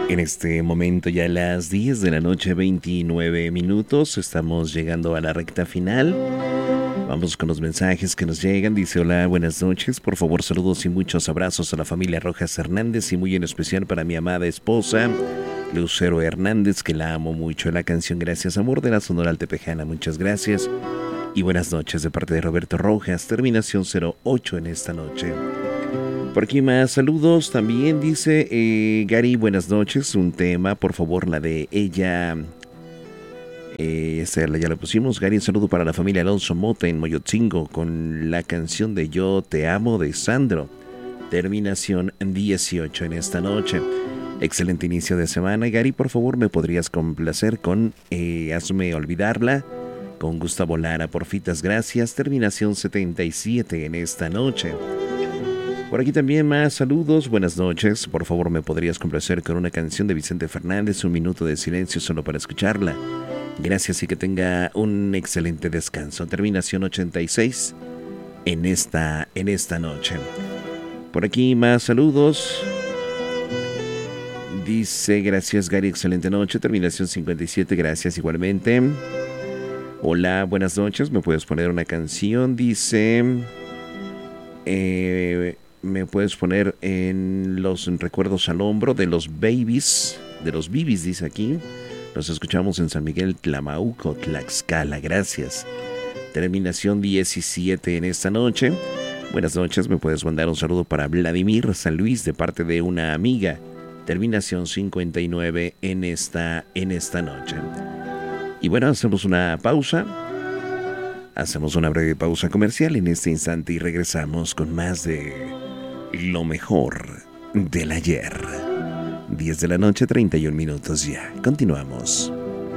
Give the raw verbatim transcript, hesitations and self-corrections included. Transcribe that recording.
En este momento ya a las diez de la noche, veintinueve minutos, estamos llegando a la recta final. Vamos con los mensajes que nos llegan. Dice: hola, buenas noches, por favor saludos y muchos abrazos a la familia Rojas Hernández y muy en especial para mi amada esposa Lucero Hernández, que la amo mucho. La canción Gracias Amor de la Sonora Altepejana, muchas gracias y buenas noches de parte de Roberto Rojas, terminación cero ocho en esta noche. Por aquí más saludos también. Dice eh, Gary, buenas noches, un tema, por favor, la de ella. Eh, esta ya la pusimos. Gary, un saludo para la familia Alonso Mota en Moyotzingo con la canción de Yo Te Amo de Sandro, terminación dieciocho en esta noche. Excelente inicio de semana. Gary, por favor, me podrías complacer con eh, Hazme Olvidarla con Gustavo Lara, porfitas, gracias, terminación setenta y siete en esta noche. Por aquí también más saludos, buenas noches, por favor me podrías complacer con una canción de Vicente Fernández, un minuto de silencio solo para escucharla. Gracias y que tenga un excelente descanso. Terminación ochenta y seis en esta, en esta noche. Por aquí más saludos. Dice, gracias Gary, excelente noche. Terminación cincuenta y siete, gracias igualmente. Hola, buenas noches, ¿me puedes poner una canción? Dice... Eh... me puedes poner en los recuerdos al hombro de los babies, de los bibis, dice aquí. Nos escuchamos en San Miguel, Tlamauco, Tlaxcala, gracias. Terminación diecisiete en esta noche. Buenas noches, me puedes mandar un saludo para Vladimir San Luis de parte de una amiga. Terminación cincuenta y nueve en esta, en esta noche. Y bueno, hacemos una pausa. Hacemos una breve pausa comercial en este instante y regresamos con más de lo mejor del ayer. diez de la noche, treinta y un minutos ya. Continuamos.